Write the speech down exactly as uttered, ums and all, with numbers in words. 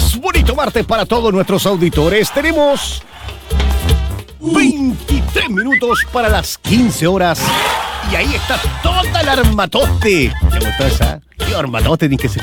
martes, bonito martes para todos nuestros auditores. Tenemos veintitrés minutos para las quince horas. Y ahí está toda la armatoste. ¿Te gustó esa? ¿Qué armatoste? Tienes que ser